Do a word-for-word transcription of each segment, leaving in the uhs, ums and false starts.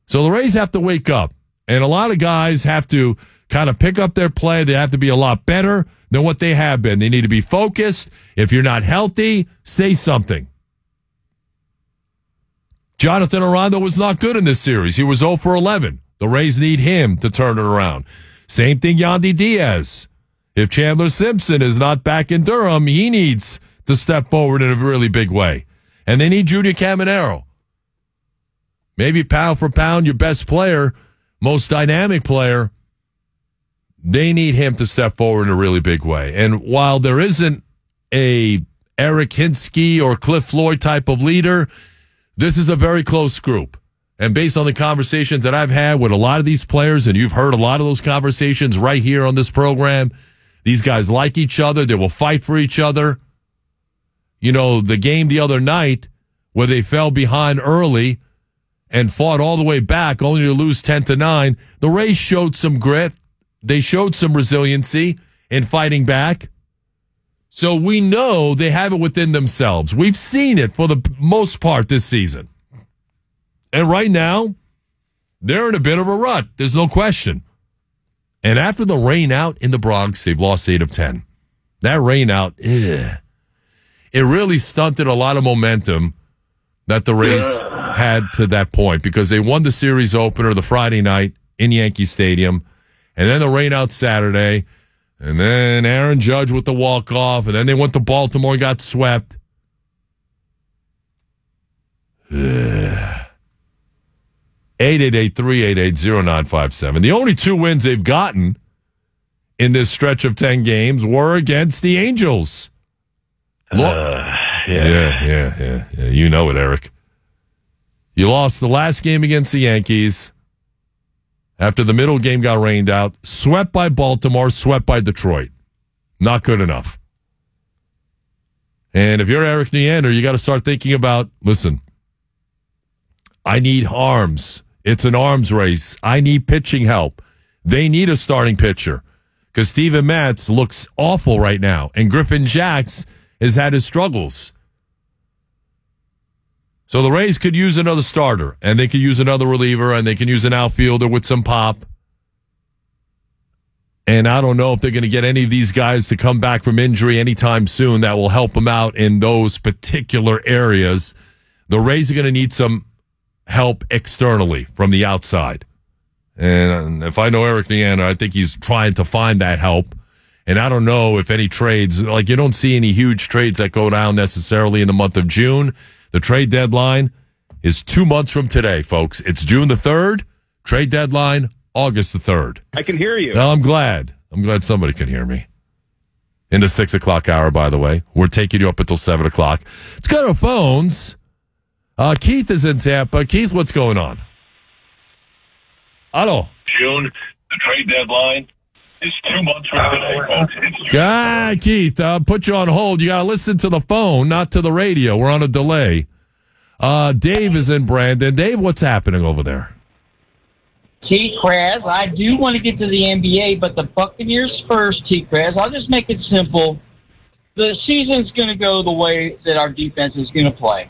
So the Rays have to wake up. And a lot of guys have to kind of pick up their play. They have to be a lot better than what they have been. They need to be focused. If you're not healthy, say something. Jonathan Aranda was not good in this series. He was zero for eleven. The Rays need him to turn it around. Same thing, Yandy Diaz. If Chandler Simpson is not back in Durham, he needs to step forward in a really big way. And they need Junior Caminero. Maybe pound for pound, your best player, most dynamic player, they need him to step forward in a really big way. And while there isn't a Eric Hinsky or Cliff Floyd type of leader, this is a very close group. And based on the conversations that I've had with a lot of these players, and you've heard a lot of those conversations right here on this program, these guys like each other. They will fight for each other. You know, the game the other night where they fell behind early and fought all the way back only to lose ten to nine, the Rays showed some grit. They showed some resiliency in fighting back. So we know they have it within themselves. We've seen it for the most part this season. And right now, they're in a bit of a rut. There's no question. And after the rain out in the Bronx, they've lost eight of ten. That rain out, ugh, it really stunted a lot of momentum that the Rays had to that point because they won the series opener the Friday night in Yankee Stadium. And then the rain out Saturday. And then Aaron Judge with the walk-off. And then they went to Baltimore and got swept. eight eight eight, three eight eight, zero nine five seven. The only two wins they've gotten in this stretch of ten games were against the Angels. Uh, yeah. yeah, yeah, yeah, yeah. You know it, Eric. You lost the last game against the Yankees after the middle game got rained out. Swept by Baltimore, swept by Detroit. Not good enough. And if you're Eric Neander, you got to start thinking about, listen, I need arms. It's an arms race. I need pitching help. They need a starting pitcher because Steven Matz looks awful right now, and Griffin Jax has had his struggles. So the Rays could use another starter, and they could use another reliever, and they can use an outfielder with some pop. And I don't know if they're going to get any of these guys to come back from injury anytime soon that will help them out in those particular areas. The Rays are going to need some help externally from the outside. And if I know Eric Neander, I think he's trying to find that help. And I don't know if any trades, like you don't see any huge trades that go down necessarily in the month of June. The trade deadline is two months from today, folks. It's June the third. Trade deadline, August the third. I can hear you. Now, I'm glad. I'm glad somebody can hear me. In the six o'clock hour, by the way. We're taking you up until seven o'clock. Let's go to phones. Uh, Keith is in Tampa. Keith, what's going on? Hello. June, the trade deadline is two months from today, folks. It's Ah, Keith, uh, put you on hold. You got to listen to the phone, not to the radio. We're on a delay. Uh, Dave is in Brandon. Dave, what's happening over there? T-Kraz, I do want to get to the N B A, but the Buccaneers first, T-Kraz. I'll just make it simple. The season's going to go the way that our defense is going to play.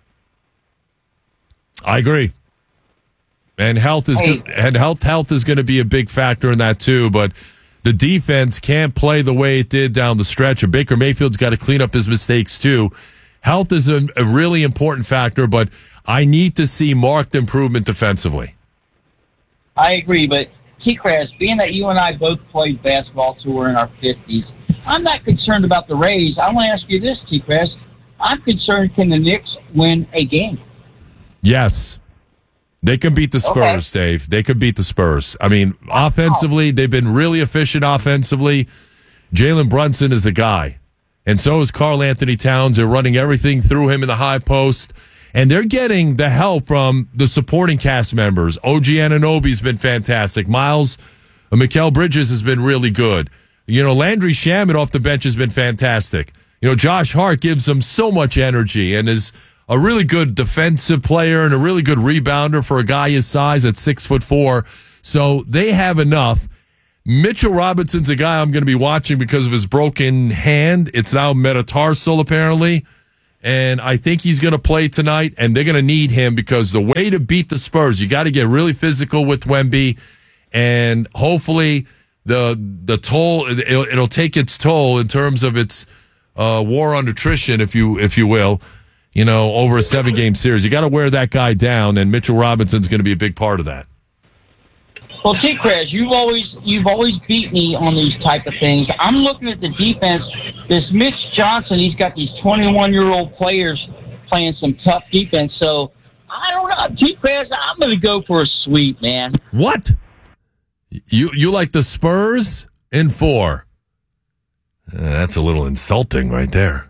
I agree. And health is Hey. good, and health health is going to be a big factor in that too, but the defense can't play the way it did down the stretch. And Baker Mayfield's got to clean up his mistakes too. Health is a, a really important factor, but I need to see marked improvement defensively. I agree, but T-Kraz, being that you and I both played basketball till we're in our fifties, I'm not concerned about the Rays. I want to ask you this, T-Kraz. I'm concerned, can the Knicks win a game? Yes. They can beat the Spurs, okay. Dave. They could beat the Spurs. I mean, offensively, they've been really efficient offensively. Jalen Brunson is a guy. And so is Karl Anthony Towns. They're running everything through him in the high post. And they're getting the help from the supporting cast members. O G Anunoby's been fantastic. Miles uh, Mikal Bridges has been really good. You know, Landry Shamet off the bench has been fantastic. You know, Josh Hart gives them so much energy and is a really good defensive player and a really good rebounder for a guy his size at six foot four. So they have enough. Mitchell Robinson's a guy I'm going to be watching because of his broken hand. It's now metatarsal, apparently. And I think he's going to play tonight, and they're going to need him because the way to beat the Spurs, you got to get really physical with Wemby, and hopefully the the toll it'll, it'll take its toll in terms of its uh, war on nutrition, if you if you will, you know, over a seven game series. You got to wear that guy down, and Mitchell Robinson's going to be a big part of that. Well, T. Kraz, you've always you've always beat me on these type of things. I'm looking at the defense. This Mitch Johnson, he's got these twenty-one-year-old players playing some tough defense. So I don't know, T. Kraz, I'm going to go for a sweep, man. What? You you like the Spurs in four? Uh, that's a little insulting, right there.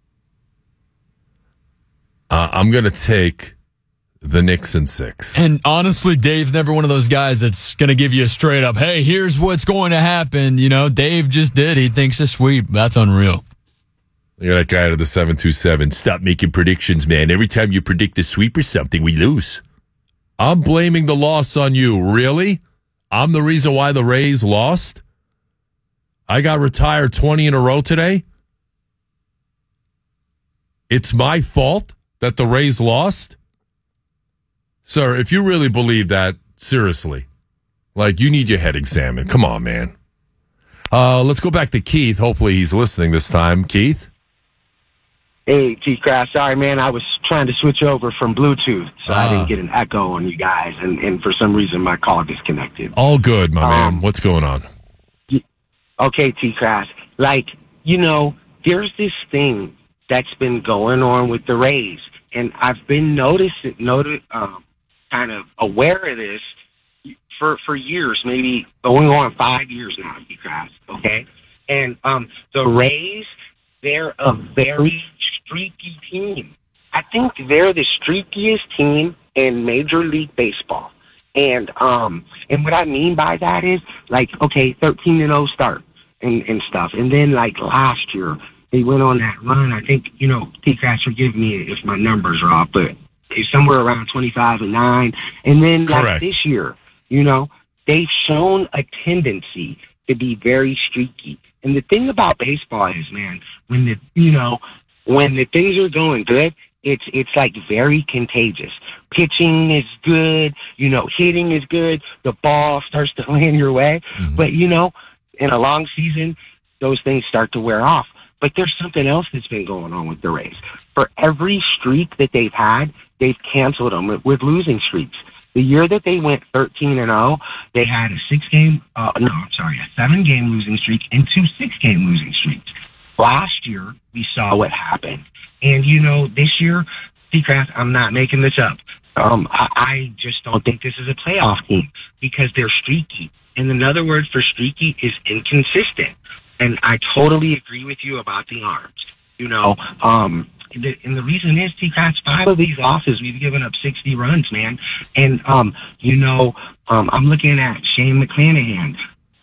Uh, I'm going to take the Knicks in six. And honestly, Dave's never one of those guys that's going to give you a straight up, hey, here's what's going to happen. You know, Dave just did. He thinks a sweep. That's unreal. You're that guy to the seven two seven. Stop making predictions, man. Every time you predict a sweep or something, we lose. I'm blaming the loss on you. Really? I'm the reason why the Rays lost? I got retired twenty in a row today? It's my fault that the Rays lost? Sir, if you really believe that, seriously, like, you need your head examined. Come on, man. Uh, let's go back to Keith. Hopefully he's listening this time. Keith? Hey, T. Craft. Sorry, man. I was trying to switch over from Bluetooth, so Ah. I didn't get an echo on you guys, and, and for some reason my call disconnected. All good, my Um, man. What's going on? Okay, T. Craft. Like, you know, there's this thing that's been going on with the Rays, and I've been noticing, noted, um, kind of aware of this for for years, maybe going on five years now, T. Craft. Okay, and um, the Rays, they're a very streaky team. I think they're the streakiest team in Major League Baseball. And um, and what I mean by that is, like, okay, thirteen and oh start and, and stuff. And then, like, last year, they went on that run. I think, you know, T-Crash, forgive me if my numbers are off, but it's somewhere around twenty-five and nine. And then, like, Correct. this year, you know, they've shown a tendency to be very streaky. And the thing about baseball is, man, when the, you know, when the things are going good, it's it's like very contagious. Pitching is good, you know, hitting is good, the ball starts to land your way. Mm-hmm. But, you know, in a long season, those things start to wear off. But there's something else that's been going on with the Rays. For every streak that they've had, they've canceled them with, with losing streaks. The year that they went thirteen and oh, they had a six-game, uh, no, I'm sorry, a seven-game losing streak and two six-game losing streaks. Last year, we saw what happened. And, you know, this year, Seacraft, I'm not making this up. Um, I, I just don't think this is a playoff team because they're streaky. And another word for streaky is inconsistent. And I totally agree with you about the arms. You know, um, the, and the reason is, T-Cats, five of these losses, we've given up sixty runs, man. And, um, you know, um, I'm looking at Shane McClanahan.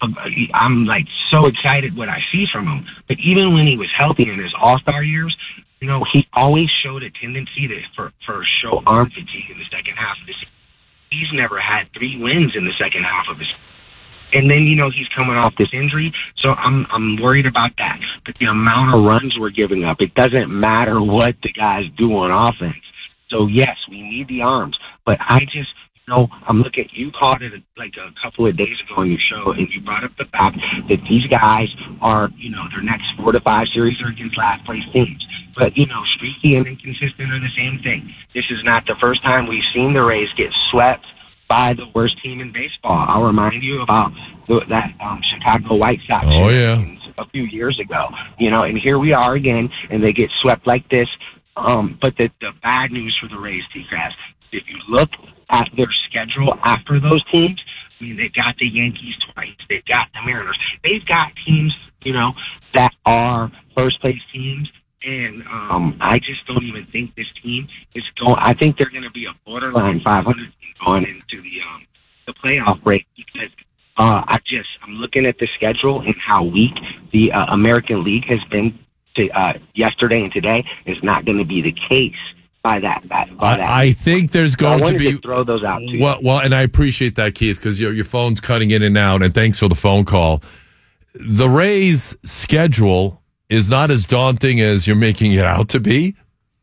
I'm, like, so excited what I see from him. But even when he was healthy in his all-star years, you know, he always showed a tendency to for, for show arm fatigue in the second half of the season. He's never had three wins in the second half of his season. And then, you know, he's coming off this injury, so I'm I'm worried about that. But the amount of runs we're giving up, it doesn't matter what the guys do on offense. So, yes, we need the arms. But I just, you know, I'm looking, you called it like a couple of days ago on your show, and you brought up the fact that these guys are, you know, their next four to five series are against last place teams. But, you know, streaky and inconsistent are the same thing. This is not the first time we've seen the Rays get swept by the worst team in baseball. I'll remind you about the, that um, Chicago White Sox Oh, yeah. a few years ago. You know, and here we are again, and they get swept like this. Um, but the, the bad news for the Rays, T-Craft, if you look at their schedule after those teams, I mean, they've got the Yankees twice. They've got the Mariners. They've got teams, you know, that are first-place teams. And um, I just don't even think this team is going. I think they're going to be a borderline five hundred team going into the um, the playoff break because uh, I just I'm looking at the schedule and how weak the uh, American League has been to uh, yesterday and today is not going to be the case by that. that, by that. I, I think there's So I going wanted to be to throw those out to you. well, well, and I appreciate that, Keith, because your your phone's cutting in and out, and thanks for the phone call. The Rays' schedule is not as daunting as you're making it out to be.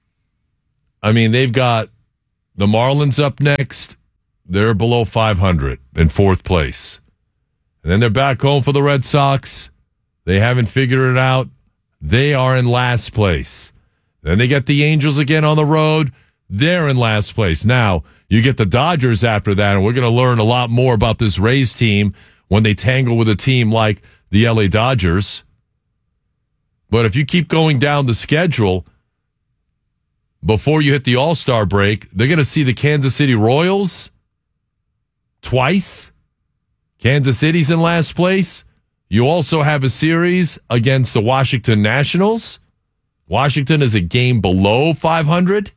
I mean, they've got the Marlins up next. They're below five hundred in fourth place. And then they're back home for the Red Sox. They haven't figured it out. They are in last place. Then they get the Angels again on the road. They're in last place. Now, you get the Dodgers after that, and we're going to learn a lot more about this Rays team when they tangle with a team like the L A Dodgers. But if you keep going down the schedule, before you hit the All-Star break, they're going to see the Kansas City Royals twice. Kansas City's in last place. You also have a series against the Washington Nationals. Washington is a game below five hundred.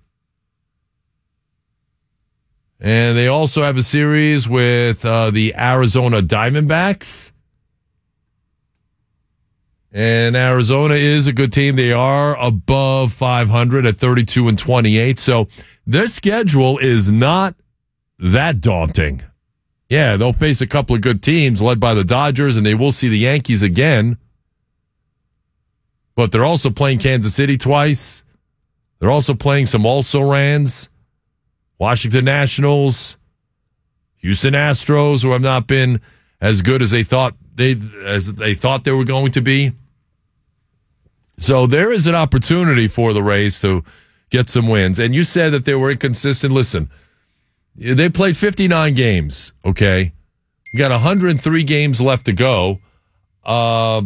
And they also have a series with uh, the Arizona Diamondbacks. And Arizona is a good team. They are above five hundred at thirty-two and twenty-eight. So their schedule is not that daunting. Yeah, they'll face a couple of good teams led by the Dodgers, and they will see the Yankees again. But they're also playing Kansas City twice. They're also playing some also-rans. Washington Nationals, Houston Astros, who have not been as good as they thought they as they thought they were going to be. So there is an opportunity for the Rays to get some wins. And you said that they were inconsistent. Listen, they played fifty-nine games, okay? You got one hundred three games left to go. Uh,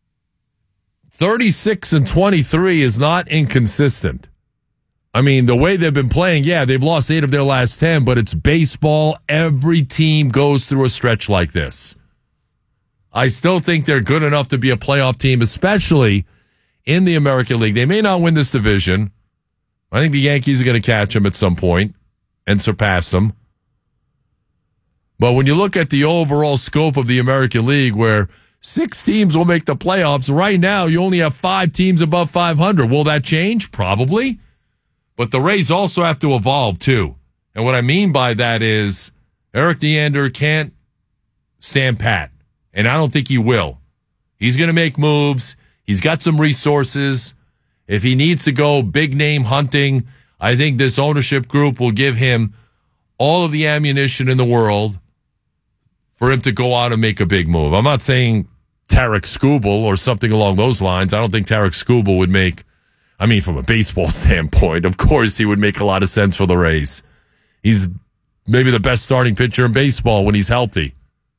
thirty-six and twenty-three is not inconsistent. I mean, the way they've been playing, yeah, they've lost eight of their last ten, but it's baseball. Every team goes through a stretch like this. I still think they're good enough to be a playoff team, especially in the American League. They may not win this division. I think the Yankees are going to catch them at some point and surpass them. But when you look at the overall scope of the American League, where six teams will make the playoffs, right now you only have five teams above five hundred. Will that change? Probably. But the Rays also have to evolve, too. And what I mean by that is Eric Neander can't stand pat. And I don't think he will. He's going to make moves. He's got some resources. If he needs to go big name hunting, I think this ownership group will give him all of the ammunition in the world for him to go out and make a big move. I'm not saying Tarek Skubal or something along those lines. I don't think Tarek Skubal would make, I mean, from a baseball standpoint, of course he would make a lot of sense for the Rays. He's maybe the best starting pitcher in baseball when he's healthy.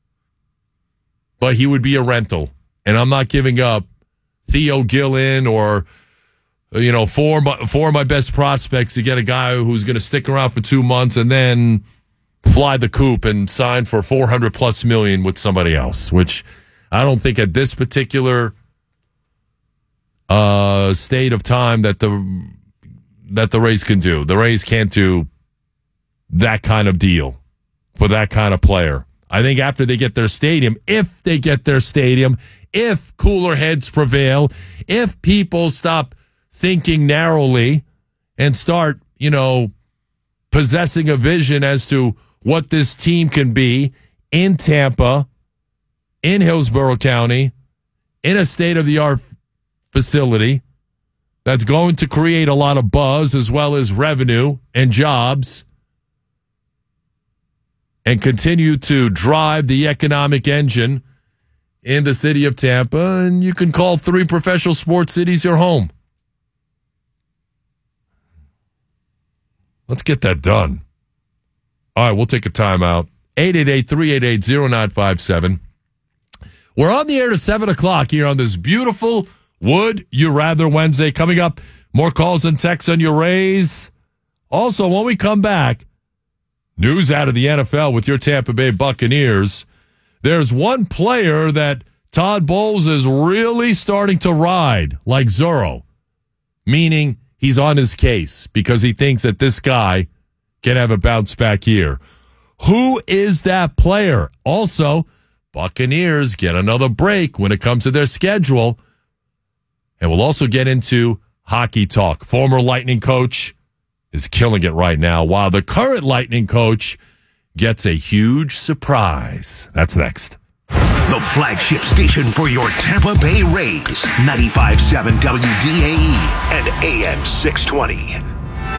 But he would be a rental. And I'm not giving up Theo Gillen or, you know, four, four of my best prospects to get a guy who's going to stick around for two months and then fly the coop and sign for four hundred plus million with somebody else, which I don't think at this particular uh, state of time that the that the Rays can do. The Rays can't do that kind of deal for that kind of player. I think after they get their stadium, if they get their stadium, if cooler heads prevail, if people stop thinking narrowly and start, you know, possessing a vision as to what this team can be in Tampa, in Hillsborough County, in a state-of-the-art facility that's going to create a lot of buzz as well as revenue and jobs and continue to drive the economic engine in the city of Tampa, and you can call three professional sports cities your home. Let's get that done. All right, we'll take a timeout. eight eight eight, three eight eight, zero nine five seven. We're on the air to seven o'clock here on this beautiful Would You Rather Wednesday. Coming up, more calls and texts on your Rays. Also, when we come back, news out of the N F L with your Tampa Bay Buccaneers. There's one player that Todd Bowles is really starting to ride like Zorro, meaning he's on his case because he thinks that this guy can have a bounce back year. Who is that player? Also, Buccaneers get another break when it comes to their schedule. And we'll also get into hockey talk. Former Lightning coach is killing it right now, while the current Lightning coach gets a huge surprise. That's next. The flagship station for your Tampa Bay Rays, ninety-five point seven W D A E and A M six twenty.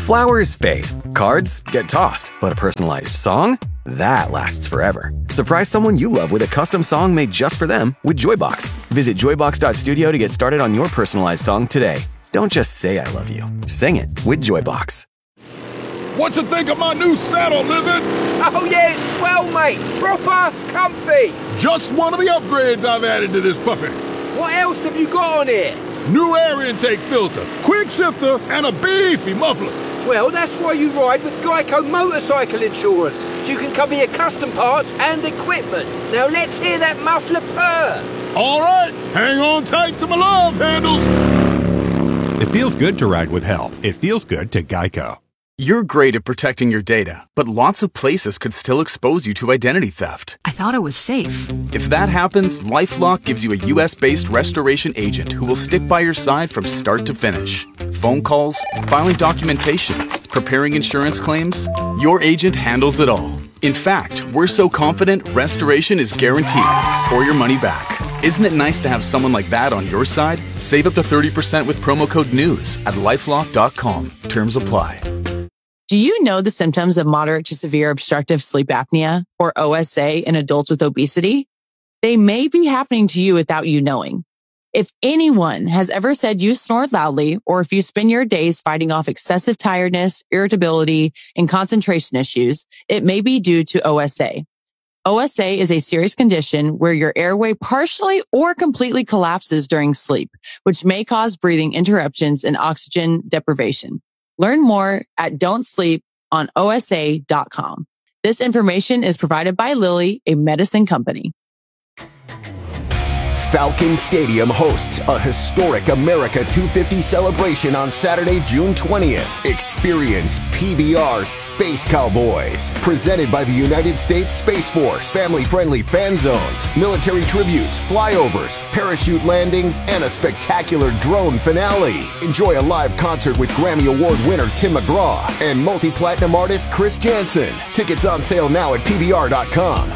Flowers fade, cards get tossed, but a personalized song? That lasts forever. Surprise someone you love with a custom song made just for them with Joybox. Visit joybox dot studio to get started on your personalized song today. Don't just say I love you. Sing it with Joybox. What you think of my new saddle, Lizard? Oh yeah, it's swell, mate. Proper comfy. Just one of the upgrades I've added to this puppy. What else have you got on here? New air intake filter, quick shifter, and a beefy muffler. Well, that's why you ride with Geico Motorcycle Insurance, so you can cover your custom parts and equipment. Now let's hear that muffler purr. All right, hang on tight to my love handles. It feels good to ride with help. It feels good to Geico. You're great at protecting your data, but lots of places could still expose you to identity theft. I thought it was safe. If that happens, LifeLock gives you a U S based restoration agent who will stick by your side from start to finish. Phone calls, filing documentation, preparing insurance claims, your agent handles it all. In fact, we're so confident restoration is guaranteed or your money back. Isn't it nice to have someone like that on your side? Save up to thirty percent with promo code NEWS at lifelock dot com. Terms apply. Do you know the symptoms of moderate to severe obstructive sleep apnea, or O S A, in adults with obesity? They may be happening to you without you knowing. If anyone has ever said you snore loudly, or if you spend your days fighting off excessive tiredness, irritability, and concentration issues, it may be due to O S A. O S A is a serious condition where your airway partially or completely collapses during sleep, which may cause breathing interruptions and oxygen deprivation. Learn more at don't sleep on O S A dot com. This information is provided by Lilly, a medicine company. Falcon Stadium hosts a historic America two fifty celebration on Saturday, June twentieth. Experience P B R Space Cowboys, presented by the United States Space Force. Family-friendly fan zones, military tributes, flyovers, parachute landings, and a spectacular drone finale. Enjoy a live concert with Grammy Award winner Tim McGraw and multi-platinum artist Chris Jansen. Tickets on sale now at P B R dot com.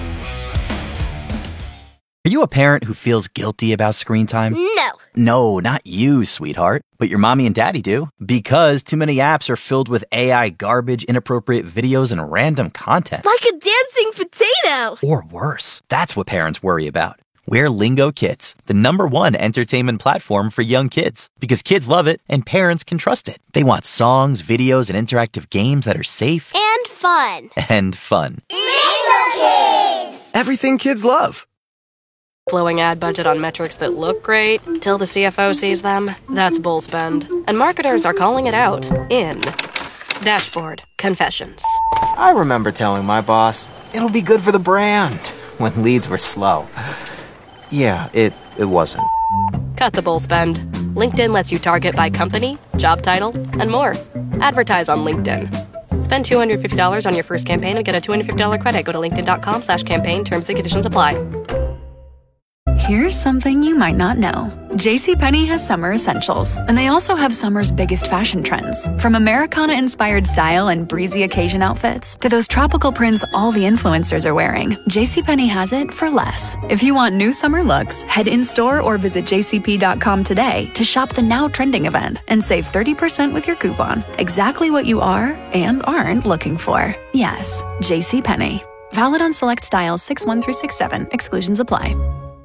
Are you a parent who feels guilty about screen time? No. No, not you, sweetheart. But your mommy and daddy do. Because too many apps are filled with A I garbage, inappropriate videos, and random content. Like a dancing potato. Or worse. That's what parents worry about. We're Lingo Kids, the number one entertainment platform for young kids. Because kids love it and parents can trust it. They want songs, videos, and interactive games that are safe. And fun. And fun. Lingo Kids! Everything kids love. Blowing ad budget on metrics that look great till the C F O sees them. That's bull spend. And marketers are calling it out in Dashboard Confessions. I remember telling my boss, it'll be good for the brand, when leads were slow. Yeah, it, it wasn't. Cut the bull spend. LinkedIn lets you target by company, job title, and more. Advertise on LinkedIn. Spend two hundred fifty dollars on your first campaign and get a two hundred fifty dollars credit. Go to linkedin.com slash campaign. Terms and conditions apply. Here's something you might not know. JCPenney has summer essentials, and they also have summer's biggest fashion trends. From Americana-inspired style and breezy occasion outfits to those tropical prints all the influencers are wearing, JCPenney has it for less. If you want new summer looks, head in-store or visit j c p dot com today to shop the now trending event and save thirty percent with your coupon. Exactly what you are and aren't looking for. Yes, JCPenney. Valid on select styles six one through six seven. Exclusions apply.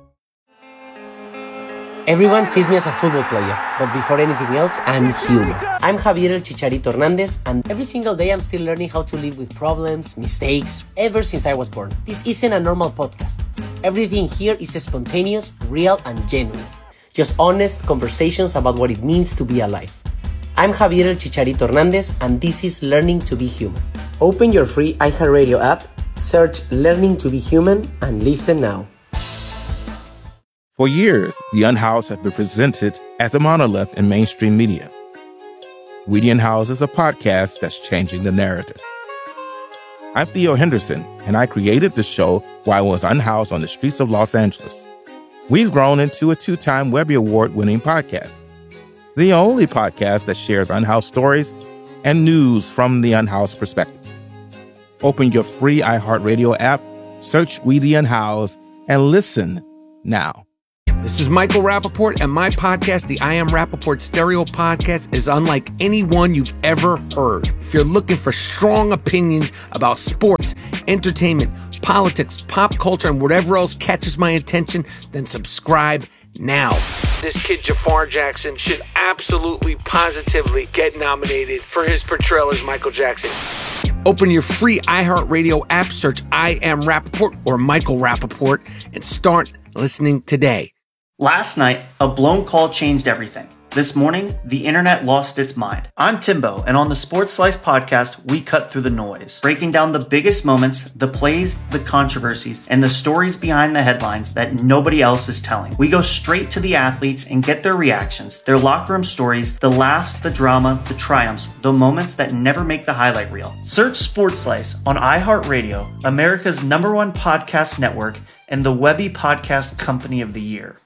Everyone sees me as a football player, but before anything else, I'm human. I'm Javier El Chicharito Hernandez, and every single day I'm still learning how to live with problems, mistakes, ever since I was born. This isn't a normal podcast. Everything here is spontaneous, real, and genuine. Just honest conversations about what it means to be alive. I'm Javier El Chicharito Hernandez, and this is Learning to be Human. Open your free iHeartRadio app, search Learning to be Human, and listen now. For years, The Unhoused have been presented as a monolith in mainstream media. We The Unhoused is a podcast that's changing the narrative. I'm Theo Henderson, and I created the show while I was unhoused on the streets of Los Angeles. We've grown into a two-time Webby Award-winning podcast, the only podcast that shares unhoused stories and news from the unhoused perspective. Open your free iHeartRadio app, search We The Unhoused, and listen now. This is Michael Rappaport, and my podcast, the I Am Rappaport Stereo Podcast, is unlike any one you've ever heard. If you're looking for strong opinions about sports, entertainment, politics, pop culture, and whatever else catches my attention, then subscribe now. This kid Jafar Jackson should absolutely, positively get nominated for his portrayal as Michael Jackson. Open your free iHeartRadio app, search I Am Rappaport or Michael Rappaport, and start listening today. Last night, a blown call changed everything. This morning, the internet lost its mind. I'm Timbo, and on the Sports Slice podcast, we cut through the noise, breaking down the biggest moments, the plays, the controversies, and the stories behind the headlines that nobody else is telling. We go straight to the athletes and get their reactions, their locker room stories, the laughs, the drama, the triumphs, the moments that never make the highlight reel. Search Sports Slice on iHeartRadio, America's number one podcast network, and the Webby Podcast Company of the Year.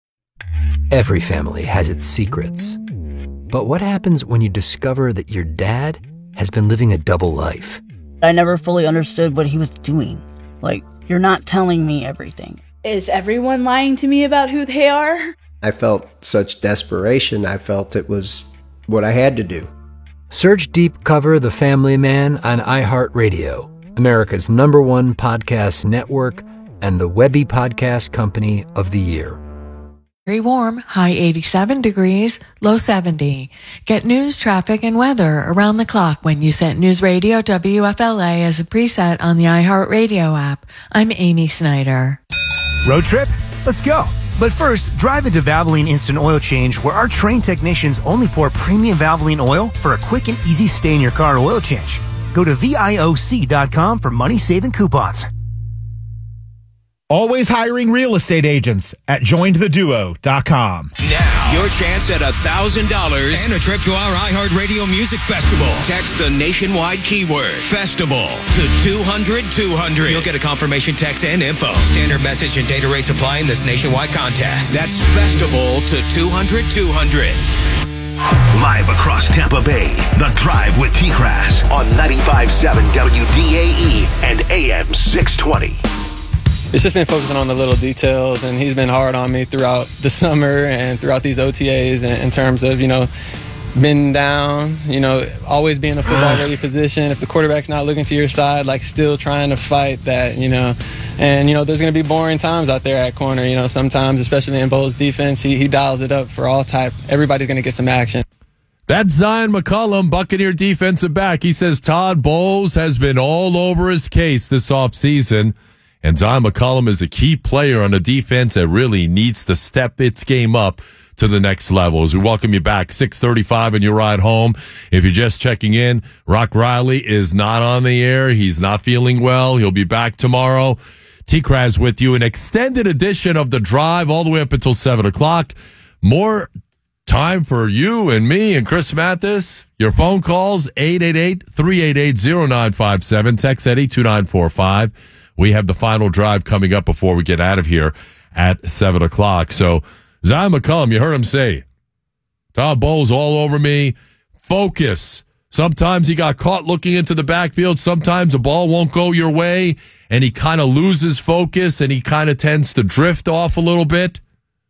Every family has its secrets. But what happens when you discover that your dad has been living a double life? I never fully understood what he was doing. Like, you're not telling me everything. Is everyone lying to me about who they are? I felt such desperation. I felt it was what I had to do. Search Deep Cover The Family Man on iHeartRadio, America's number one podcast network, and the Webby Podcast Company of the Year. Very warm, high eighty-seven degrees, low seventy. Get news, traffic, and weather around the clock when you set News Radio W F L A as a preset on the iHeartRadio app. I'm Amy Snyder. Road trip? Let's go. But first, drive into Valvoline Instant Oil Change, where our trained technicians only pour premium Valvoline oil for a quick and easy stay in your car oil change. Go to V I O C dot com for money-saving coupons. Always hiring real estate agents at joined the duo dot com. Now, your chance at one thousand dollars and a trip to our iHeartRadio Music Festival. Text the nationwide keyword FESTIVAL to two hundred two hundred. You'll get a confirmation text and info. Standard message and data rates apply in this nationwide contest. That's FESTIVAL to two hundred two hundred. Live across Tampa Bay, The Drive with T-Crass on ninety-five point seven W D A E and A M six twenty. It's just been focusing on the little details, and he's been hard on me throughout the summer and throughout these O T As in, in terms of, you know, bending down, you know, always being a football-ready position. If the quarterback's not looking to your side, like still trying to fight that, you know. And, you know, there's going to be boring times out there at corner, you know, sometimes, especially in Bowles' defense. He, he dials it up for all type. Everybody's going to get some action. That's Zion McCollum, Buccaneer defensive back. He says Todd Bowles has been all over his case this offseason. And Zion McCollum is a key player on a defense that really needs to step its game up to the next level. As we welcome you back, six thirty-five on your ride home. If you're just checking in, Rock Riley is not on the air. He's not feeling well. He'll be back tomorrow. T-Kraz with you. An extended edition of The Drive all the way up until seven o'clock. More time for you and me and Chris Mathis. Your phone calls, eight eight eight, three eight eight, zero nine five seven. Text at eight two nine four five. We have the final drive coming up before we get out of here at seven o'clock. So, Zion McCollum, you heard him say, Todd Bowles all over me. Focus. Sometimes he got caught looking into the backfield. Sometimes the ball won't go your way, and he kind of loses focus, and he kind of tends to drift off a little bit.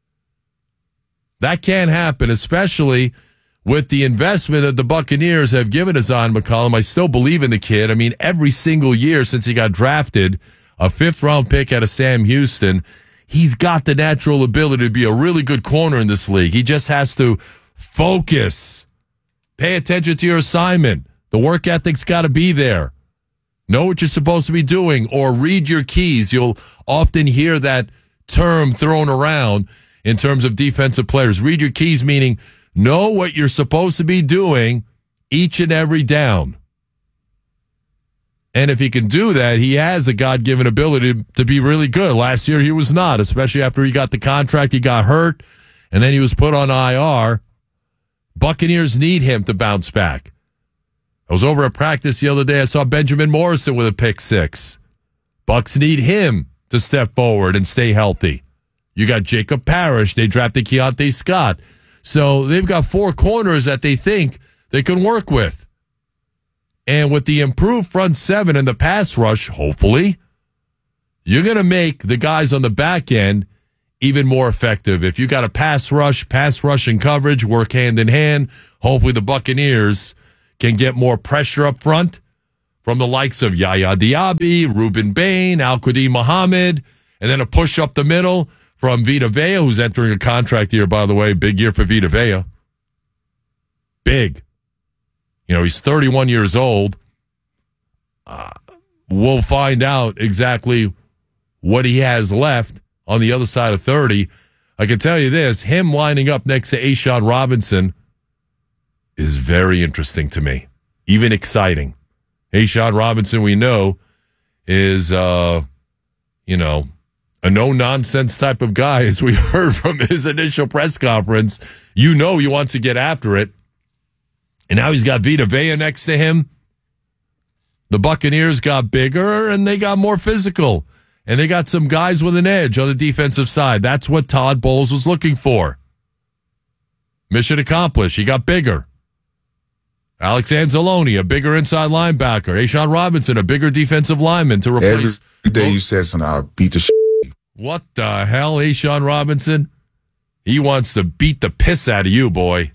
That can't happen, especially with the investment that the Buccaneers have given to Zion McCollum. I still believe in the kid. I mean, every single year since he got drafted, a fifth-round pick out of Sam Houston, he's got the natural ability to be a really good corner in this league. He just has to focus. Pay attention to your assignment. The work ethic's got to be there. Know what you're supposed to be doing, or read your keys. You'll often hear that term thrown around in terms of defensive players. Read your keys, meaning know what you're supposed to be doing each and every down. And if he can do that, he has a God-given ability to be really good. Last year, he was not, especially after he got the contract. He got hurt, and then he was put on I R. Buccaneers need him to bounce back. I was over at practice the other day. I saw Benjamin Morrison with a pick six. Bucs need him to step forward and stay healthy. You got Jacob Parrish. They drafted Keontae Scott. So they've got four corners that they think they can work with. And with the improved front seven and the pass rush, hopefully, you're going to make the guys on the back end even more effective. If you got a pass rush, pass rush and coverage work hand in hand, hopefully the Buccaneers can get more pressure up front from the likes of Yaya Diaby, Reuben Bain, Al-Qadim Muhammad, and then a push up the middle from Vita Vea, who's entering a contract year, by the way. Big year for Vita Vea. Big. You know, he's thirty-one years old. Uh, we'll find out exactly what he has left on the other side of thirty. I can tell you this, him lining up next to A'Shawn Robinson is very interesting to me, even exciting. A'Shawn Robinson, we know, is, uh, you know, a no-nonsense type of guy, as we heard from his initial press conference. You know he wants to get after it. And now he's got Vita Vea next to him. The Buccaneers got bigger, and they got more physical. And they got some guys with an edge on the defensive side. That's what Todd Bowles was looking for. Mission accomplished. He got bigger. Alex Anzalone, a bigger inside linebacker. A'Shawn Robinson, a bigger defensive lineman to replace. Every day you said something, I'll beat the shit. What the hell, A'Shawn Robinson? He wants to beat the piss out of you, boy.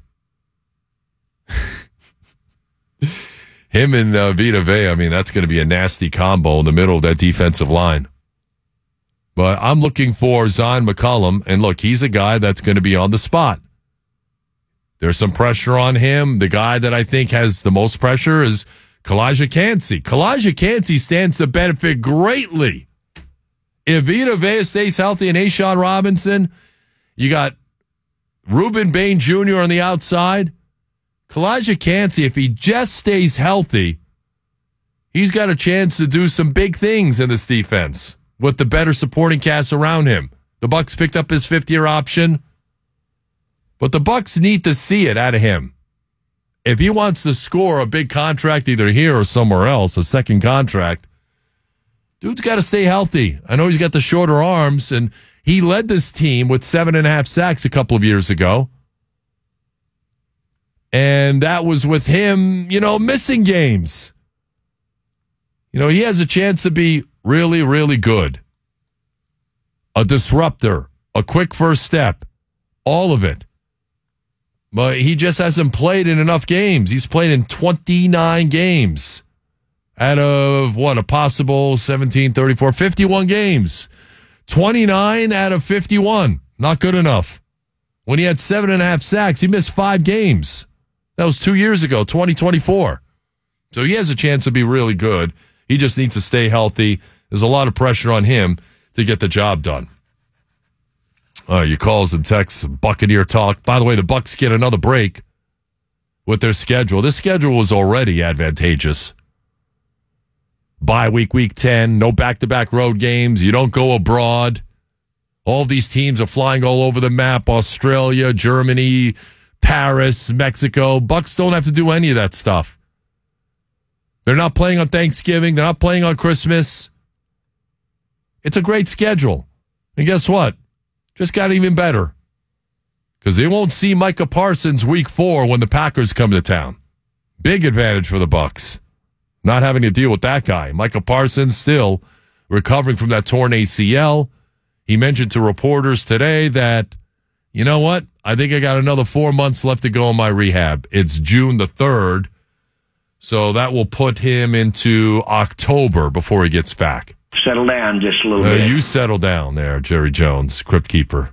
Him and uh, Vita Vea, I mean, that's going to be a nasty combo in the middle of that defensive line. But I'm looking for Zion McCollum, and look, he's a guy that's going to be on the spot. There's some pressure on him. The guy that I think has the most pressure is Kalijah Kancey. Kalijah Kancey stands to benefit greatly. If Vita Vea stays healthy and A'Shawn Robinson, you got Reuben Bain Junior on the outside. Kalijah Kancey, if he just stays healthy, he's got a chance to do some big things in this defense with the better supporting cast around him. The Bucs picked up his fifth-year option, but the Bucs need to see it out of him. If he wants to score a big contract either here or somewhere else, a second contract, dude's got to stay healthy. I know he's got the shorter arms, and he led this team with seven and a half sacks a couple of years ago. And that was with him, you know, missing games. You know, he has a chance to be really, really good. A disruptor, a quick first step, all of it. But he just hasn't played in enough games. He's played in twenty-nine games out of, what, a possible seventeen, thirty-four, fifty-one games. twenty-nine out of fifty-one. Not good enough. When he had seven and a half sacks, he missed five games. That was two years ago, twenty twenty-four. So he has a chance to be really good. He just needs to stay healthy. There's a lot of pressure on him to get the job done. Uh, your calls and texts, Buccaneer talk. By the way, the Bucs get another break with their schedule. This schedule was already advantageous. Bye week, week ten, no back-to-back road games. You don't go abroad. All of these teams are flying all over the map. Australia, Germany, Paris, Mexico. Bucs don't have to do any of that stuff. They're not playing on Thanksgiving. They're not playing on Christmas. It's a great schedule. And guess what? Just got even better. Because they won't see Micah Parsons week four when the Packers come to town. Big advantage for the Bucs. Not having to deal with that guy. Micah Parsons still recovering from that torn A C L. He mentioned to reporters today that, you know what? I think I got another four months left to go in my rehab. It's June the third. So that will put him into October before he gets back. Settle down just a little uh, bit. You settle down there, Jerry Jones, Crypt Keeper.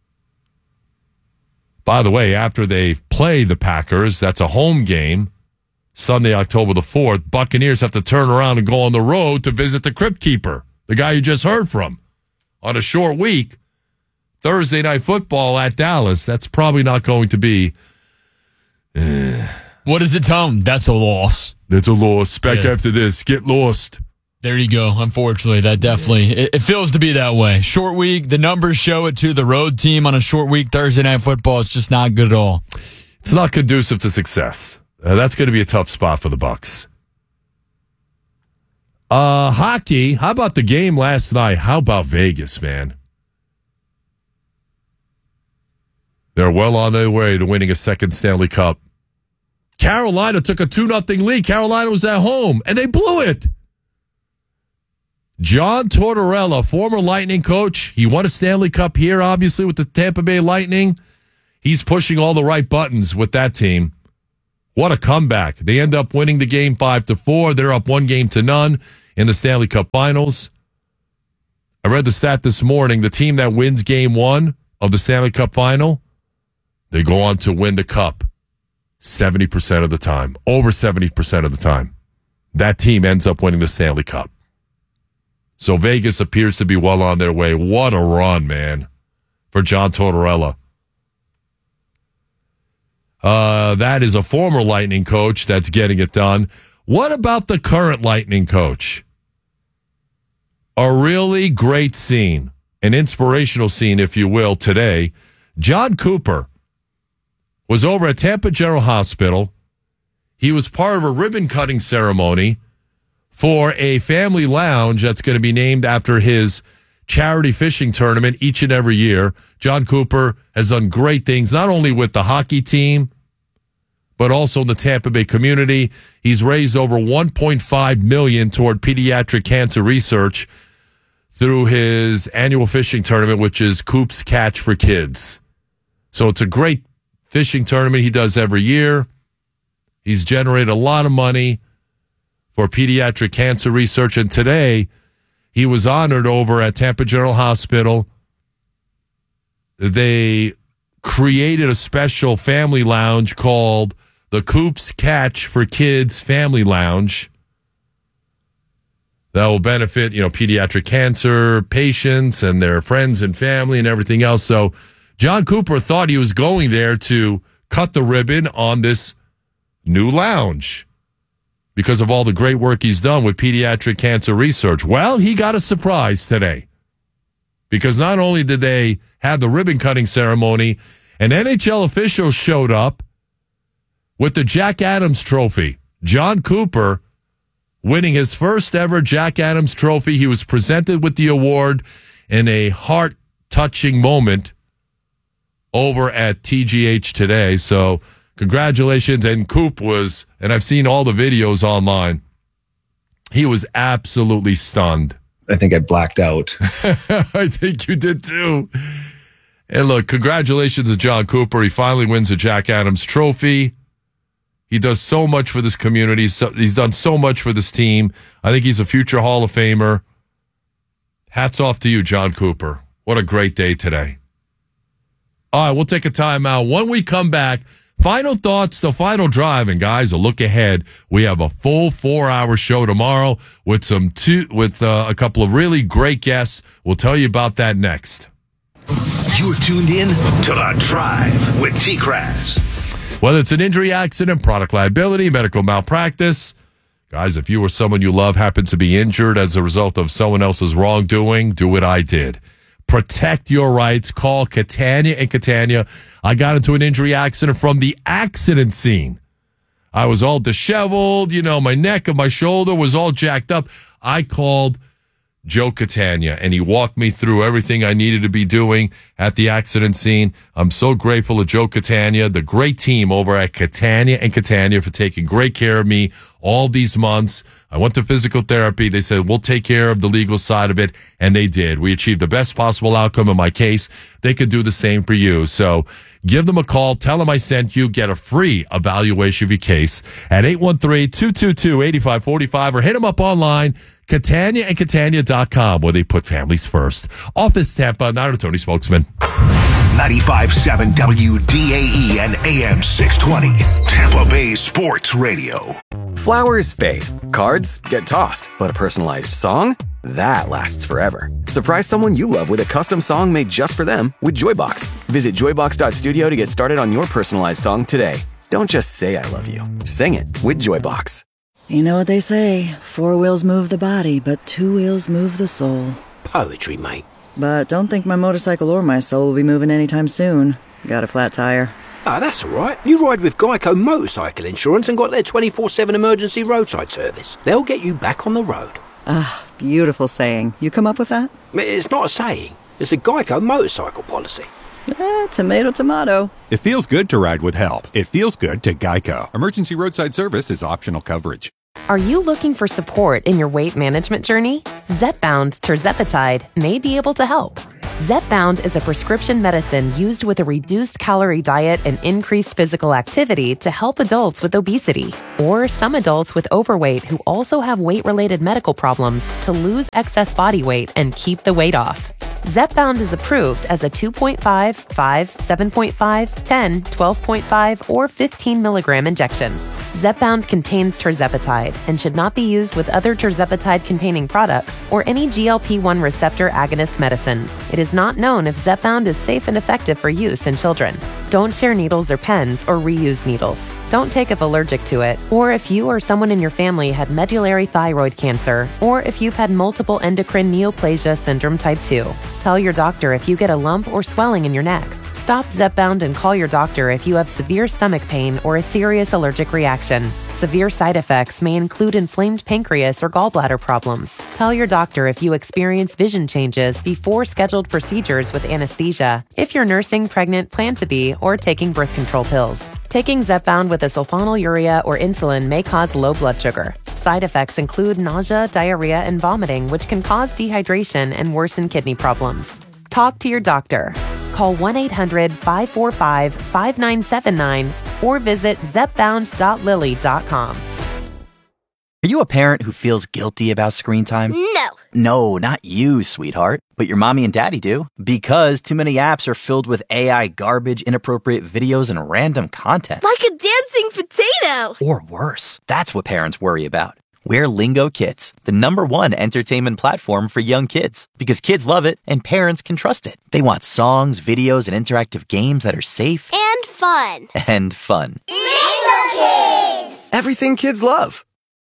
By the way, after they play the Packers, that's a home game, Sunday, October the fourth. Buccaneers have to turn around and go on the road to visit the Crypt Keeper, the guy you just heard from, on a short week. Thursday Night Football at Dallas. That's probably not going to be. Uh, what does it tell them? That's a loss. That's a loss. Back yeah. after this. Get lost. There you go. Unfortunately, that definitely, it, it feels to be that way. Short week, the numbers show it too. The road team on a short week, Thursday Night Football, is just not good at all. It's not conducive to success. Uh, that's going to be a tough spot for the Bucs. Uh, hockey, how about the game last night? How about Vegas, man? They're well on their way to winning a second Stanley Cup. Carolina took a two nothing lead. Carolina was at home, and they blew it. John Tortorella, former Lightning coach. He won a Stanley Cup here, obviously, with the Tampa Bay Lightning. He's pushing all the right buttons with that team. What a comeback. They end up winning the game five to four. They're up one game to none in the Stanley Cup Finals. I read the stat this morning. The team that wins game one of the Stanley Cup Final, they go on to win the Cup seventy percent of the time. Over seventy percent of the time. That team ends up winning the Stanley Cup. So Vegas appears to be well on their way. What a run, man, for John Tortorella. Uh, that is a former Lightning coach that's getting it done. What about the current Lightning coach? A really great scene, an inspirational scene, if you will, today. John Cooper was over at Tampa General Hospital. He was part of a ribbon-cutting ceremony for a family lounge that's going to be named after his charity fishing tournament each and every year. John Cooper has done great things, not only with the hockey team, but also in the Tampa Bay community. He's raised over one point five million dollars toward pediatric cancer research through his annual fishing tournament, which is Coop's Catch for Kids. So it's a great fishing tournament he does every year. He's generated a lot of money for pediatric cancer research, and today he was honored over at Tampa General Hospital. They created a special family lounge called the Coop's Catch for Kids Family Lounge that will benefit, you know, pediatric cancer patients and their friends and family and everything else. So John Cooper thought he was going there to cut the ribbon on this new lounge because of all the great work he's done with pediatric cancer research. Well, he got a surprise today because not only did they have the ribbon-cutting ceremony, an N H L official showed up with the Jack Adams Trophy. John Cooper winning his first ever Jack Adams Trophy. He was presented with the award in a heart-touching moment over at T G H today. So congratulations. And Coop was, and I've seen all the videos online, he was absolutely stunned. I think I blacked out. I think you did too. And look, congratulations to John Cooper. He finally wins a Jack Adams Trophy. He does so much for this community. So, he's done so much for this team. I think he's a future Hall of Famer. Hats off to you, John Cooper. What a great day today. All right, we'll take a timeout. When we come back, final thoughts, the final drive. And guys, a look ahead. We have a full four-hour show tomorrow with some two, with uh, a couple of really great guests. We'll tell you about that next. You're tuned in to The Drive with T-Craz. Whether it's an injury, accident, product liability, medical malpractice. Guys, if you or someone you love happens to be injured as a result of someone else's wrongdoing, do what I did. Protect your rights. Call Catania and Catania. I got into an injury accident from the accident scene. I was all disheveled. You know, my neck and my shoulder was all jacked up. I called Joe Catania, and he walked me through everything I needed to be doing at the accident scene. I'm so grateful to Joe Catania, the great team over at Catania and Catania, for taking great care of me all these months. I went to physical therapy. They said, we'll take care of the legal side of it, and they did. We achieved the best possible outcome in my case. They could do the same for you. So give them a call. Tell them I sent you. Get a free evaluation of your case at eight one three, two two two, eight five four five or hit them up online, Catania and Catania dot com, where they put families first. Office Tampa, Nairo Tony spokesman. ninety-five point seven W D A E and A M six twenty, Tampa Bay Sports Radio. Flowers fade, cards get tossed, but a personalized song? That lasts forever. Surprise someone you love with a custom song made just for them with Joybox. Visit joybox dot studio to get started on your personalized song today. Don't just say I love you. Sing it with Joybox. You know what they say, four wheels move the body, but two wheels move the soul. Poetry, mate. But don't think my motorcycle or my soul will be moving anytime soon. Got a flat tire. Ah, that's all right. You ride with Geico Motorcycle Insurance and got their twenty-four seven emergency roadside service. They'll get you back on the road. Ah, beautiful saying. You come up with that? It's not a saying. It's a Geico motorcycle policy. Eh, tomato, tomato. It feels good to ride with help. It feels good to Geico. Emergency roadside service is optional coverage. Are you looking for support in your weight management journey? Zepbound tirzepatide may be able to help. Zepbound is a prescription medicine used with a reduced calorie diet and increased physical activity to help adults with obesity, or some adults with overweight who also have weight-related medical problems to lose excess body weight and keep the weight off. Zepbound is approved as a two point five, five, seven point five, ten, twelve point five, or fifteen milligram injection. Zepbound contains tirzepatide and should not be used with other tirzepatide-containing products or any G L P one receptor agonist medicines. It is not known if Zepbound is safe and effective for use in children. Don't share needles or pens or reuse needles. Don't take if allergic to it, or if you or someone in your family had medullary thyroid cancer, or if you've had multiple endocrine neoplasia syndrome type two. Tell your doctor if you get a lump or swelling in your neck. Stop Zepbound and call your doctor if you have severe stomach pain or a serious allergic reaction. Severe side effects may include inflamed pancreas or gallbladder problems. Tell your doctor if you experience vision changes before scheduled procedures with anesthesia, if you're nursing, pregnant, plan to be, or taking birth control pills. Taking Zepbound with a sulfonylurea or insulin may cause low blood sugar. Side effects include nausea, diarrhea, and vomiting, which can cause dehydration and worsen kidney problems. Talk to your doctor. Call one eight hundred, five four five, five nine seven nine or visit zepbound dot lilly dot com. Are you a parent who feels guilty about screen time? No. No, not you, sweetheart. But your mommy and daddy do. Because too many apps are filled with A I garbage, inappropriate videos, and random content. Like a dancing potato. Or worse. That's what parents worry about. We're Lingo Kids, the number one entertainment platform for young kids. Because kids love it and parents can trust it. They want songs, videos, and interactive games that are safe. And fun. And fun. Lingo Kids! Everything kids love.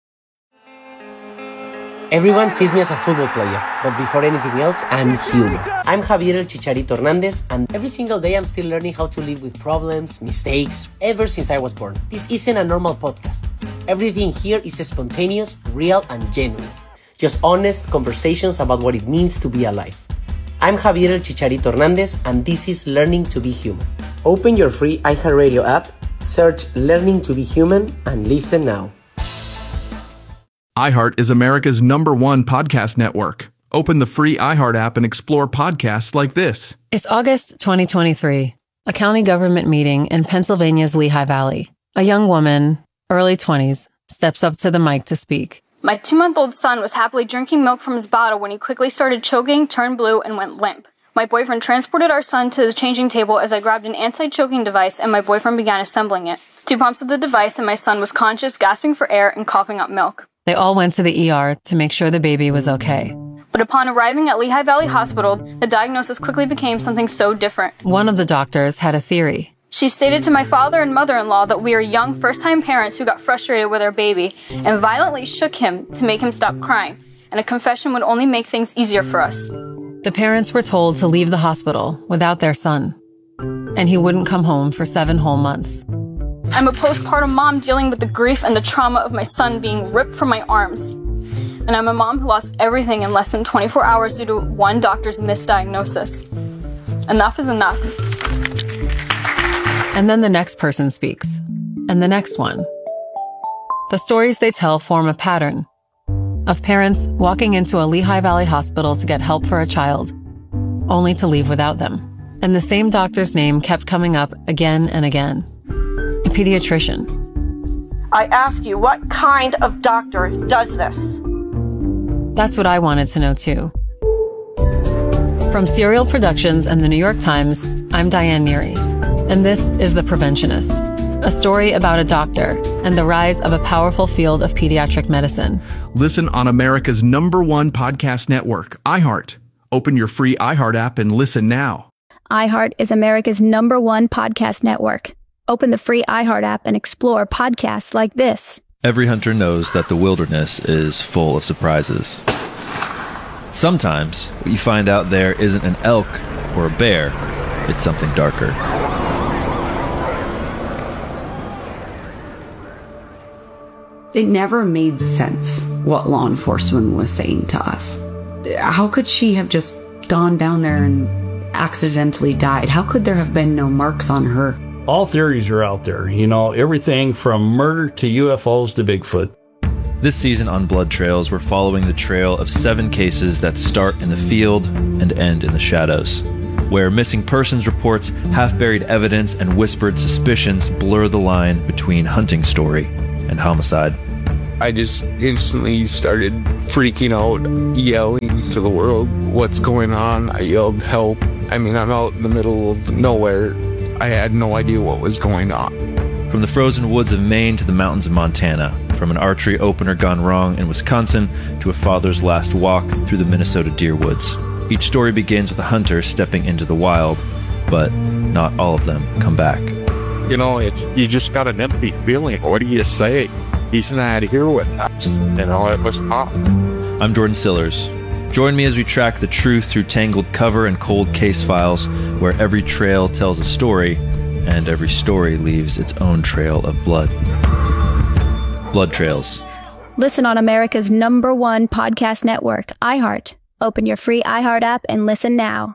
Everyone sees me as a football player, but before anything else, I'm human. I'm Javier El Chicharito Hernandez, and every single day I'm still learning how to live with problems, mistakes, ever since I was born. This isn't a normal podcast. Everything here is spontaneous, real, and genuine. Just honest conversations about what it means to be alive. I'm Javier El Chicharito Hernandez, and this is Learning to be Human. Open your free iHeartRadio app, search Learning to be Human, and listen now. iHeart is America's number one podcast network. Open the free iHeart app and explore podcasts like this. It's August twenty twenty-three, a county government meeting in Pennsylvania's Lehigh Valley. A young woman, early twenties, steps up to the mic to speak. My two-month-old son was happily drinking milk from his bottle when he quickly started choking, turned blue, and went limp. My boyfriend transported our son to the changing table as I grabbed an anti-choking device and my boyfriend began assembling it. Two pumps of the device and my son was conscious, gasping for air, and coughing up milk. They all went to the E R to make sure the baby was okay. But upon arriving at Lehigh Valley Hospital, the diagnosis quickly became something so different. One of the doctors had a theory. She stated to my father and mother-in-law that we are young first-time parents who got frustrated with our baby and violently shook him to make him stop crying, and a confession would only make things easier for us. The parents were told to leave the hospital without their son, and he wouldn't come home for seven whole months. I'm a postpartum mom dealing with the grief and the trauma of my son being ripped from my arms. And I'm a mom who lost everything in less than twenty-four hours due to one doctor's misdiagnosis. Enough is enough. And then the next person speaks. And the next one. The stories they tell form a pattern of parents walking into a Lehigh Valley hospital to get help for a child, only to leave without them. And the same doctor's name kept coming up again and again. A pediatrician. I ask you, what kind of doctor does this? That's what I wanted to know too. From Serial Productions and the New York Times, I'm Diane Neary, and this is The Preventionist, a story about a doctor and the rise of a powerful field of pediatric medicine. Listen on America's number one podcast network, iHeart. Open your free iHeart app and listen now. iHeart is America's number one podcast network. Open the free iHeart app and explore podcasts like this. Every hunter knows that the wilderness is full of surprises. Sometimes, what you find out there isn't an elk or a bear, it's something darker. It never made sense what law enforcement was saying to us. How could she have just gone down there and accidentally died? How could there have been no marks on her? All theories are out there, you know, everything from murder to U F Os to Bigfoot. This season on Blood Trails, we're following the trail of seven cases that start in the field and end in the shadows, where missing persons reports, half-buried evidence, and whispered suspicions blur the line between hunting story and homicide. I just instantly started freaking out, yelling to the world, "What's going on?" I yelled, "Help." I mean, I'm out in the middle of nowhere. I had no idea what was going on. From the frozen woods of Maine to the mountains of Montana, from an archery opener gone wrong in Wisconsin to a father's last walk through the Minnesota deer woods. Each story begins with a hunter stepping into the wild, but not all of them come back. You know, it's, you just got an empty feeling. What do you say? He's not here with us. You know, it was tough. I'm Jordan Sillers. Join me as we track the truth through tangled cover and cold case files, where every trail tells a story, and every story leaves its own trail of blood. Blood Trails. Listen on America's number one podcast network, iHeart. Open your free iHeart app and listen now.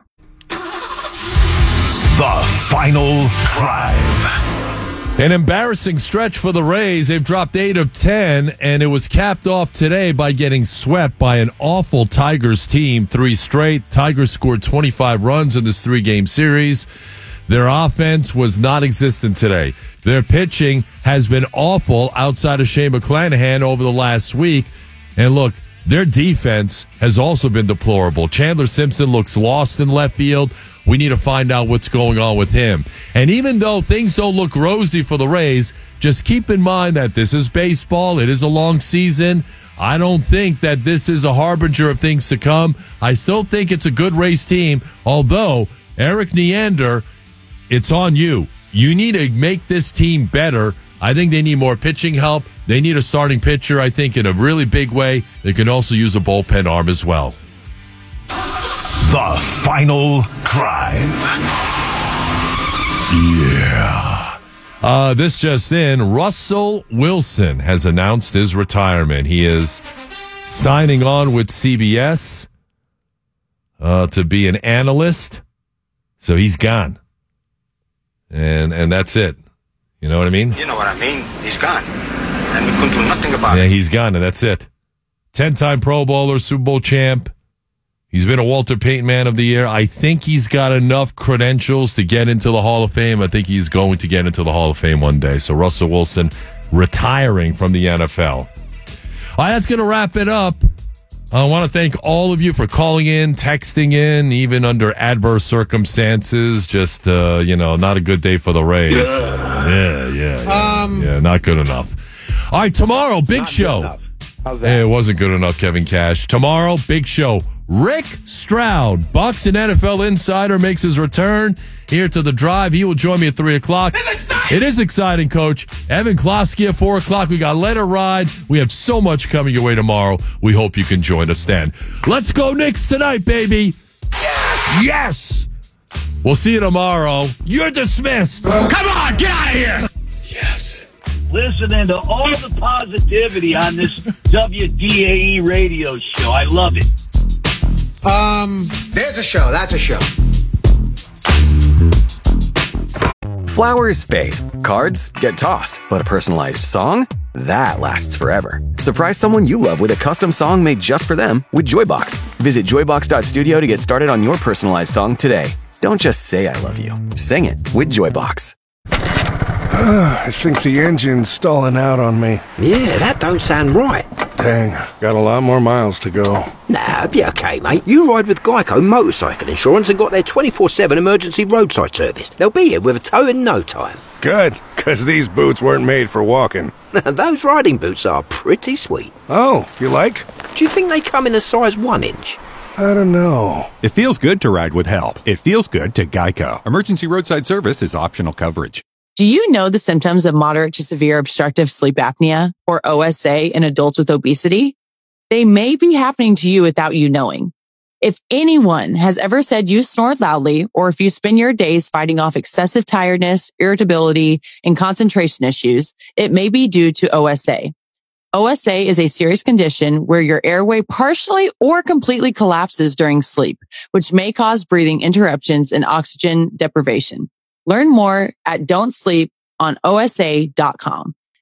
The Final Drive. An embarrassing stretch for the Rays. They've dropped eight of ten, and it was capped off today by getting swept by an awful Tigers team. Three straight. Tigers scored twenty-five runs in this three-game series. Their offense was non-existent today. Their pitching has been awful outside of Shane McClanahan over the last week. And look, their defense has also been deplorable. Chandler Simpson looks lost in left field. We need to find out what's going on with him. And even though things don't look rosy for the Rays, just keep in mind that this is baseball. It is a long season. I don't think that this is a harbinger of things to come. I still think it's a good Rays team, although Eric Neander, it's on you. You need to make this team better. I think they need more pitching help. They need a starting pitcher, I think, in a really big way. They can also use a bullpen arm as well. The Final Drive. Yeah. Uh, this just in, Russell Wilson has announced his retirement. He is signing on with C B S uh, to be an analyst. So he's gone. And and that's it. You know what I mean? You know what I mean? He's gone. And we couldn't do nothing about yeah, it. Yeah, he's gone, and that's it. Ten-time Pro Bowler, Super Bowl champ. He's been a Walter Payton Man of the Year. I think he's got enough credentials to get into the Hall of Fame. I think he's going to get into the Hall of Fame one day. So Russell Wilson retiring from the N F L. All right, that's going to wrap it up. I want to thank all of you for calling in, texting in, even under adverse circumstances. Just, uh, you know, not a good day for the Rays. Uh, yeah, yeah, yeah, um, yeah, not good enough. All right, tomorrow, big show. Hey, it wasn't good enough, Kevin Cash. Tomorrow, big show. Rick Stroud, Bucks and N F L Insider, makes his return here to the Drive. He will join me at three o'clock. It's exciting. It is exciting, Coach. Evan Klosky at four o'clock. We got Let It Ride. We have so much coming your way tomorrow. We hope you can join us then. Let's go Knicks tonight, baby. Yes. Yes. We'll see you tomorrow. You're dismissed. Come on, get out of here. Yes. Listening to all the positivity on this W D A E radio show. I love it. Um, there's a show. That's a show. Flowers fade. Cards get tossed. But a personalized song? That lasts forever. Surprise someone you love with a custom song made just for them with Joybox. Visit joybox dot studio to get started on your personalized song today. Don't just say I love you. Sing it with Joybox. I think the engine's stalling out on me. Yeah, that don't sound right. Dang, got a lot more miles to go. Nah, be okay, mate. You ride with Geico Motorcycle Insurance and got their twenty-four seven emergency roadside service. They'll be here with a tow in no time. Good, because these boots weren't made for walking. Those riding boots are pretty sweet. Oh, you like? Do you think they come in a size one inch? I don't know. It feels good to ride with help. It feels good to Geico. Emergency roadside service is optional coverage. Do you know the symptoms of moderate to severe obstructive sleep apnea, or O S A, in adults with obesity? They may be happening to you without you knowing. If anyone has ever said you snore loudly, or if you spend your days fighting off excessive tiredness, irritability, and concentration issues, it may be due to O S A. O S A is a serious condition where your airway partially or completely collapses during sleep, which may cause breathing interruptions and oxygen deprivation. Learn more at don't sleep on O S A dot com.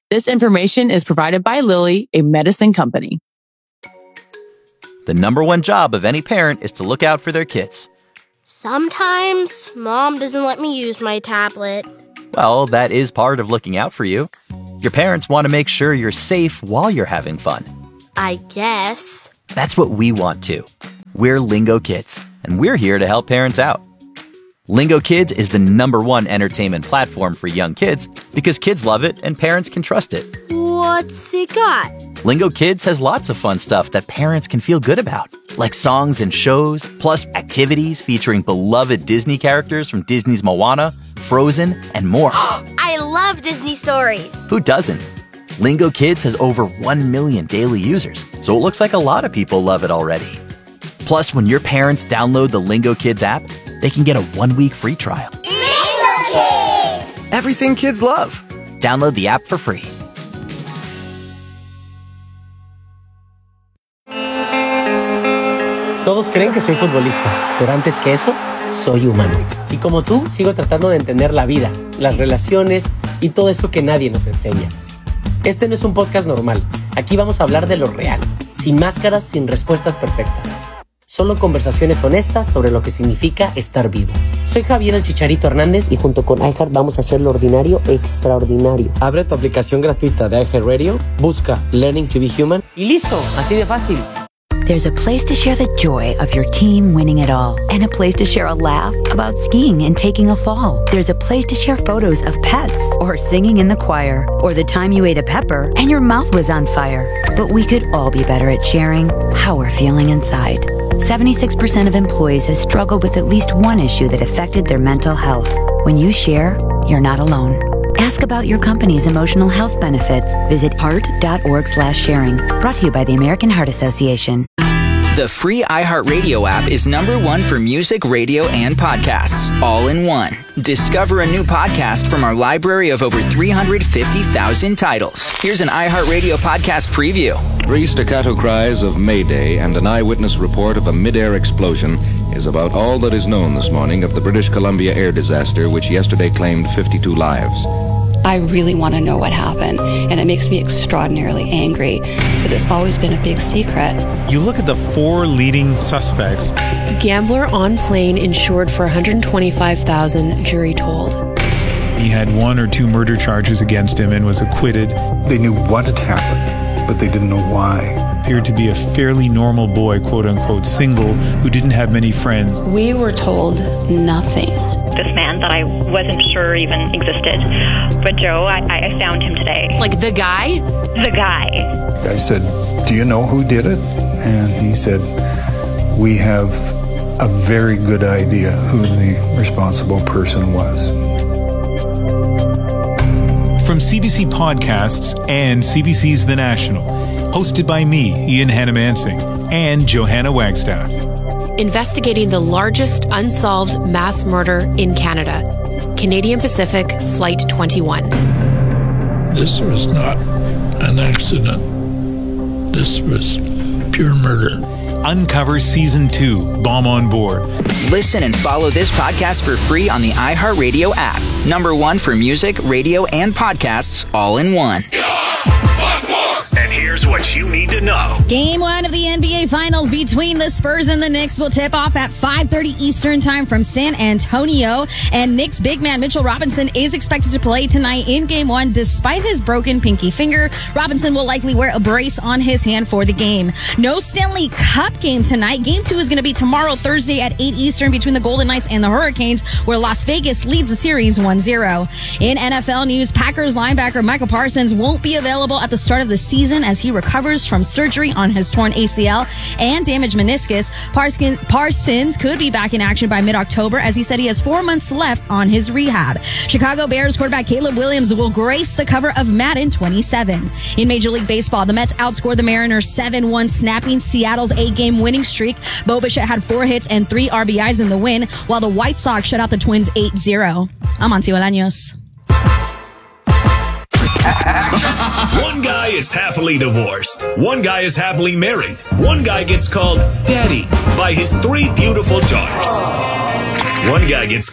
This information is provided by Lilly, a medicine company. The number one job of any parent is to look out for their kids. Sometimes Mom doesn't let me use my tablet. Well, that is part of looking out for you. Your parents want to make sure you're safe while you're having fun. I guess. That's what we want too. We're Lingo Kids, and we're here to help parents out. Lingo Kids is the number one entertainment platform for young kids because kids love it and parents can trust it. What's it got? Lingo Kids has lots of fun stuff that parents can feel good about, like songs and shows, plus activities featuring beloved Disney characters from Disney's Moana, Frozen, and more. I love Disney stories. Who doesn't? Lingo Kids has over one million daily users, so it looks like a lot of people love it already. Plus, when your parents download the Lingo Kids app, they can get a one-week free trial. Lingo Kids! Everything kids love. Download the app for free. Todos creen que soy futbolista, pero antes que eso, soy humano. Y como tú, sigo tratando de entender la vida, las relaciones y todo eso que nadie nos enseña. Este no es un podcast normal. Aquí vamos a hablar de lo real, sin máscaras, sin respuestas perfectas. Solo conversaciones honestas sobre lo que significa estar vivo. Soy Javier el Chicharito Hernández y junto con iHeart vamos a hacer lo ordinario extraordinario. Abre tu aplicación gratuita de iHeartRadio, busca Learning to be Human y listo, así de fácil. There's a place to share the joy of your team winning it all, and a place to share a laugh about skiing and taking a fall. There's a place to share photos of pets, or singing in the choir, or the time you ate a pepper and your mouth was on fire. But we could all be better at sharing how we're feeling inside. seventy-six percent of employees have struggled with at least one issue that affected their mental health. When you share, you're not alone. Ask about your company's emotional health benefits. Visit heart.org slash sharing. Brought to you by the American Heart Association. The free iHeartRadio app is number one for music, radio, and podcasts, all in one. Discover a new podcast from our library of over three hundred fifty thousand titles. Here's an iHeartRadio podcast preview. Three staccato cries of Mayday and an eyewitness report of a mid-air explosion is about all that is known this morning of the British Columbia air disaster, which yesterday claimed fifty-two lives. I really want to know what happened, and it makes me extraordinarily angry that it's always been a big secret. You look at the four leading suspects. Gambler on plane insured for one hundred twenty-five thousand dollars, jury told. He had one or two murder charges against him and was acquitted. They knew what had happened, but they didn't know why. Appeared to be a fairly normal boy, quote unquote, single, who didn't have many friends. We were told nothing. This man that I wasn't sure even existed. But Joe, I, I found him today. Like the guy? The guy. I said, do you know who did it? And he said, we have a very good idea who the responsible person was. From C B C Podcasts and C B C's The National, hosted by me, Ian Hannah-Mansing, and Johanna Wagstaff. Investigating the largest unsolved mass murder in Canada. Canadian Pacific Flight twenty-one. This was not an accident. This was pure murder. Uncover Season two, Bomb on Board. Listen and follow this podcast for free on the iHeartRadio app. Number one for music, radio, and podcasts, all in one. And here's what you need to know. Game one of the N B A Finals between the Spurs and the Knicks will tip off at five thirty Eastern time from San Antonio. And Knicks big man Mitchell Robinson is expected to play tonight in game one despite his broken pinky finger. Robinson will likely wear a brace on his hand for the game. No Stanley Cup game tonight. Game two is going to be tomorrow, Thursday at eight Eastern between the Golden Knights and the Hurricanes, where Las Vegas leads the series one zero. In N F L news, Packers linebacker Michael Parsons won't be available at the start of the season as he recovers from surgery on his torn A C L and damaged meniscus. Parsons, Parsons could be back in action by mid-October, as he said he has four months left on his rehab. Chicago Bears quarterback Caleb Williams will grace the cover of Madden twenty-seven. In Major League Baseball, the Mets outscored the Mariners seven one, snapping Seattle's eight-game winning streak. Bo Bichette had four hits and three R B Is in the win, while the White Sox shut out the Twins eight zero. I'm Amancio Bolaños. One guy is happily divorced. One guy is happily married. One guy gets called daddy by his three beautiful daughters. One guy gets